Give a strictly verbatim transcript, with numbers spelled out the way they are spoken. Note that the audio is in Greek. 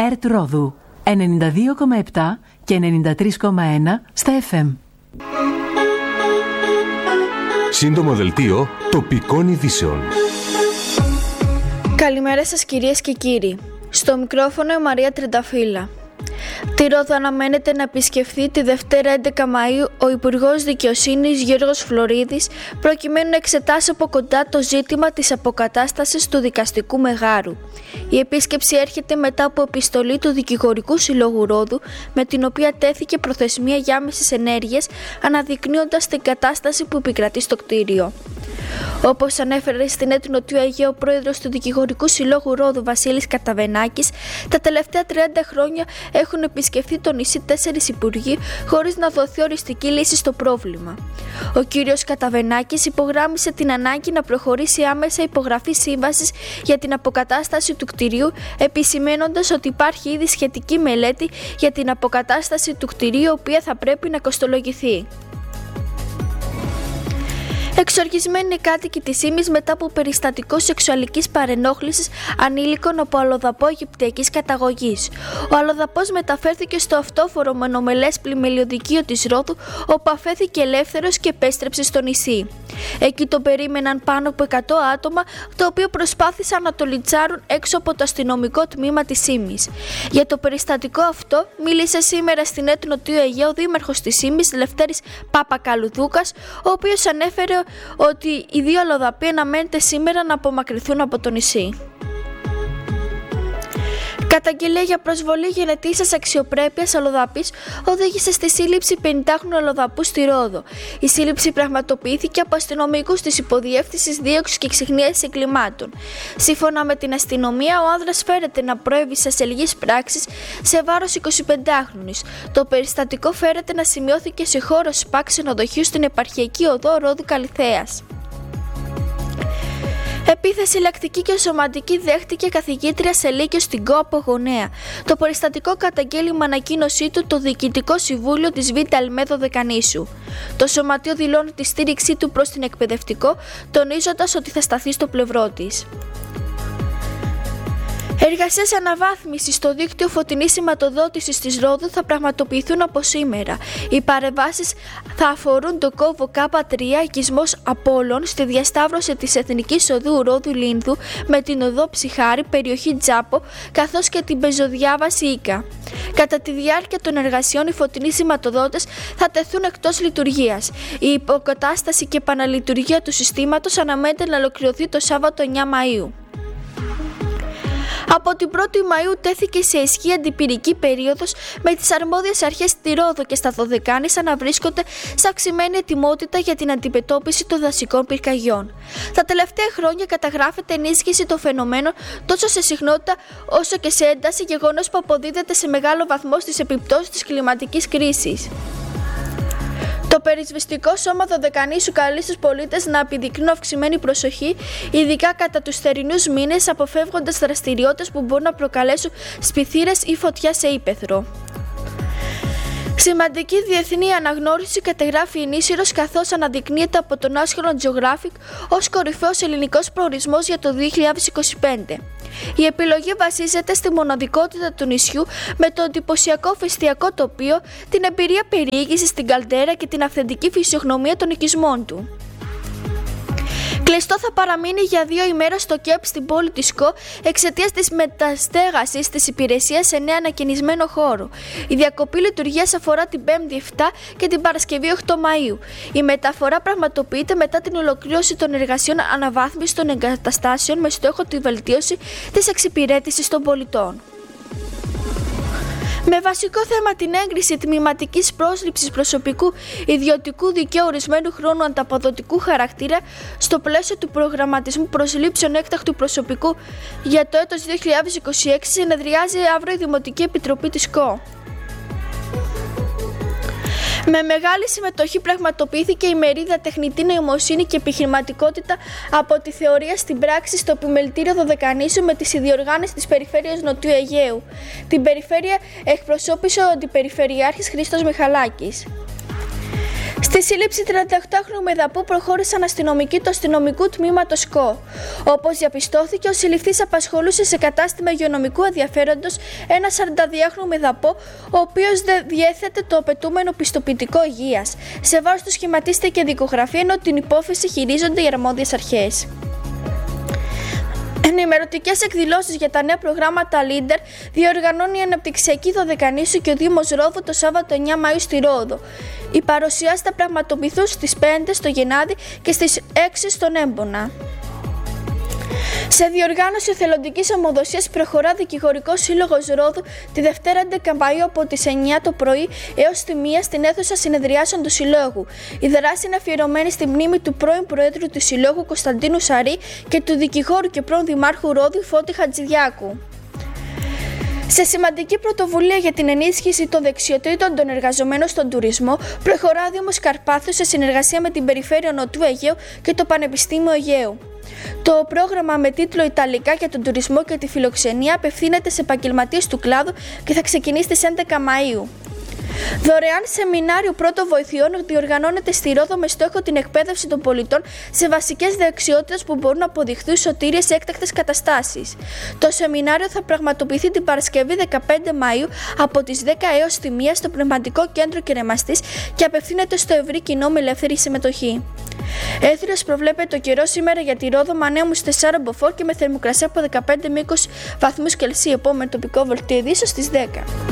ΕΡΤ Ρόδου ενενήντα δύο κόμμα επτά και ενενήντα τρία κόμμα ένα στα εφ εμ. Σύντομο δελτίο τοπικών ειδήσεων. Καλημέρα σας κυρίες και κύριοι. Στο μικρόφωνο η Μαρία Τρενταφύλλα. Τη Ρόδο αναμένεται να επισκεφθεί τη Δευτέρα έντεκα Μαΐου ο Υπουργός Δικαιοσύνης Γιώργος Φλωρίδης προκειμένου να εξετάσει από κοντά το ζήτημα της αποκατάστασης του δικαστικού μεγάρου. Η επίσκεψη έρχεται μετά από επιστολή του Δικηγορικού Συλλόγου Ρόδου με την οποία τέθηκε προθεσμία για άμεσες ενέργειες αναδεικνύοντας την κατάσταση που επικρατεί στο κτίριο. Όπως ανέφερε στην ΕΡΤ Νοτιού Αιγαίου ο πρόεδρος του Δικηγορικού Συλλόγου Ρόδου Βασίλης Καταβενάκης, τα τελευταία τριάντα χρόνια έχουν επισκεφθεί το νησί τέσσερις υπουργοί χωρίς να δοθεί οριστική λύση στο πρόβλημα. Ο κύριος Καταβενάκης υπογράμμισε την ανάγκη να προχωρήσει άμεσα υπογραφή σύμβασης για την αποκατάσταση του κτηρίου, επισημένοντας ότι υπάρχει ήδη σχετική μελέτη για την αποκατάσταση του κτηρίου, η οποία θα πρέπει να κοστολογηθεί. Εξοργισμένοι κάτοικοι της Σίμης μετά από περιστατικό σεξουαλικής παρενόχλησης ανήλικων από αλλοδαπό αιγυπτιακής καταγωγής. Ο αλλοδαπός μεταφέρθηκε στο αυτόφορο μονομελές πλημμελιωδικείο της Ρόδου, όπου αφέθηκε ελεύθερος και επέστρεψε στο νησί. Εκεί τον περίμεναν πάνω από εκατό άτομα, το οποίο προσπάθησαν να το λιντσάρουν έξω από το αστυνομικό τμήμα της Σίμης. Για το περιστατικό αυτό μίλησε σήμερα στην ΕΡΤ Νοτιού Αιγαίου ο δήμαρχος της Σίμης, Λευτέρης Παπακαλουδούκας, ο οποίος ανέφερε ότι οι δύο αλλοδαποί αναμένεται σήμερα να απομακρυνθούν από το νησί. Καταγγελία για προσβολή γενετήσιας αξιοπρέπειας αλλοδαπής οδήγησε στη σύλληψη πενηντάχρονου αλλοδαπού στη Ρόδο. Η σύλληψη πραγματοποιήθηκε από αστυνομικούς της Υποδιεύθυνσης Δίωξης και Εξυχνίασης Εγκλημάτων. Σύμφωνα με την αστυνομία, ο άνδρας φέρεται να προέβη σε ασελγείς πράξεις σε βάρος εικοσιπεντάχρονης. Το περιστατικό φέρεται να σημειώθηκε σε χώρο ΣΠΑ ξενοδοχείου στην επαρχιακή οδό Ρόδου Καλιθέας. Επίθεση λακτική και σωματική δέχτηκε καθηγήτρια σε Λύκειο στην ΚΟ από γονέα. Το περιστατικό καταγγέλει με ανακοίνωσή του το Διοικητικό Συμβούλιο της Β' Αλμέδο Δεκανήσου. Το σωματείο δηλώνει τη στήριξή του προς την εκπαιδευτικό, τονίζοντας ότι θα σταθεί στο πλευρό της. Εργασίες αναβάθμισης στο δίκτυο φωτεινής σηματοδότησης της Ρόδου θα πραγματοποιηθούν από σήμερα. Οι παρεμβάσεις θα αφορούν το κόβο Κ τρία οικισμός Απόλλων στη διασταύρωση της Εθνικής Οδού Ρόδου Λίνδου με την οδό Ψυχάρη, περιοχή Τζάπο, καθώς και την πεζοδιάβαση Ίκα. Κατά τη διάρκεια των εργασιών, οι φωτεινοί σηματοδότες θα τεθούν εκτός λειτουργίας. Η υποκατάσταση και επαναλειτουργία του συστήματος αναμένεται να ολοκληρωθεί το Σάββατο εννέα Μαΐου. Από την πρώτη Μαΐου τέθηκε σε ισχύ αντιπυρική περίοδος, με τις αρμόδιες αρχές στη Ρόδο και στα Δωδεκάνησα να βρίσκονται σε αυξημένη ετοιμότητα για την αντιμετώπιση των δασικών πυρκαγιών. Τα τελευταία χρόνια καταγράφεται ενίσχυση των φαινομένων τόσο σε συχνότητα όσο και σε ένταση, γεγονός που αποδίδεται σε μεγάλο βαθμό στις επιπτώσεις της κλιματικής κρίσης. Το Περισβεστικό Σώμα Δωδεκανήσου καλεί στους πολίτες να επιδεικνύουν αυξημένη προσοχή, ειδικά κατά τους θερινούς μήνες, αποφεύγοντας δραστηριότητες που μπορούν να προκαλέσουν σπιθύρες ή φωτιά σε ύπαιθρο. Σημαντική διεθνή αναγνώριση κατεγράφει η Νήσυρος, καθώς αναδεικνύεται από το National Geographic ως κορυφαίος ελληνικός προορισμός για το δύο χιλιάδες είκοσι πέντε. Η επιλογή βασίζεται στη μοναδικότητα του νησιού με το εντυπωσιακό φεστιακό τοπίο, την εμπειρία περιήγησης στην καλτέρα και την αυθεντική φυσιογνωμία των οικισμών του. Κλειστό θα παραμείνει για δύο ημέρες στο ΚΕΠ στην πόλη της ΚΟ εξαιτίας της μεταστέγασης της υπηρεσίας σε νέα ανακαινισμένο χώρο. Η διακοπή λειτουργίας αφορά την Πέμπτη επτά και την Παρασκευή οκτώ Μαΐου. Η μεταφορά πραγματοποιείται μετά την ολοκλήρωση των εργασιών αναβάθμισης των εγκαταστάσεων με στόχο τη βελτίωση της εξυπηρέτησης των πολιτών. Με βασικό θέμα την έγκριση τμηματικής πρόσληψης προσωπικού ιδιωτικού δικαίου ορισμένου χρόνου ανταποδοτικού χαρακτήρα στο πλαίσιο του προγραμματισμού προσλήψεων έκτακτου προσωπικού για το έτος δύο χιλιάδες είκοσι έξι, συνεδριάζει αύριο η Δημοτική Επιτροπή της ΚΟ. Με μεγάλη συμμετοχή πραγματοποιήθηκε η μερίδα τεχνητή νοημοσύνη και επιχειρηματικότητα από τη θεωρία στην πράξη στο Επιμελητήριο Δωδεκανήσου με τη συνδιοργάνωση της Περιφέρειας Νοτιού Αιγαίου. Την περιφέρεια εκπροσώπησε ο Αντιπεριφερειάρχης Χρήστος Μιχαλάκης. Στη σύλληψη τριανταοκτάχρονου Μεδαπού προχώρησαν αστυνομικοί του αστυνομικού τμήματος ΚΟ. Όπως διαπιστώθηκε, ο συλληφθής απασχολούσε σε κατάστημα υγειονομικού ενδιαφέροντος ένα σαρανταδυάχρονο Μεδαπό, ο οποίος δεν διέθετε το απαιτούμενο πιστοποιητικό υγείας. Σε βάρος του σχηματίστηκε δικογραφία, ενώ την υπόθεση χειρίζονται οι αρμόδιες αρχές. Ενημερωτικές εκδηλώσεις για τα νέα προγράμματα Leader διοργανώνει η Αναπτυξιακή Δωδεκανήσου και ο Δήμος Ρόδου το Σάββατο εννέα Μαΐου στη Ρόδο. Οι παρουσιάσεις θα πραγματοποιηθούν στις πέντε στο Γενάδη και στις έξι στον Έμπονα. Σε διοργάνωση εθελοντικής αιμοδοσίας προχωρά Δικηγορικός Σύλλογος Ρόδου τη Δευτέρα έντεκα Μαΐου από τις εννέα το πρωί έως τη μία στην αίθουσα συνεδριάσεων του Συλλόγου. Η δράση είναι αφιερωμένη στη μνήμη του πρώην Προέδρου του Συλλόγου Κωνσταντίνου Σαρή και του δικηγόρου και πρώην Δημάρχου Ρόδου Φώτη Χατζηδιάκου. Σε σημαντική πρωτοβουλία για την ενίσχυση των δεξιοτήτων των εργαζομένων στον τουρισμό, προχωρά Δήμος Καρπάθου σε συνεργασία με την Περιφέρεια Νοτού Αιγαίου και το Πανεπιστήμιο Αιγαίου. Το πρόγραμμα με τίτλο Ιταλικά για τον τουρισμό και τη φιλοξενία απευθύνεται σε επαγγελματίες του κλάδου και θα ξεκινήσει στις έντεκα Μαΐου. Δωρεάν σεμινάριο πρώτων βοηθειών διοργανώνεται στη Ρόδο με στόχο την εκπαίδευση των πολιτών σε βασικές δεξιότητες που μπορούν να αποδειχθούν σωτήριες σε έκτακτες καταστάσεις. Το σεμινάριο θα πραγματοποιηθεί την Παρασκευή δεκαπέντε Μαΐου από τις δέκα έως τη μία στο Πνευματικό Κέντρο Κερεμαστής και απευθύνεται στο ευρύ κοινό με ελεύθερη συμμετοχή. Έθριος προβλέπεται το καιρό σήμερα για τη Ρόδο με ανέμους τεσσάρων μποφόρ και με θερμοκρασία από δεκαπέντε με είκοσι βαθμούς Κελσίου. Επόμενο τοπικό δελτίο ειδήσεων στις δέκα.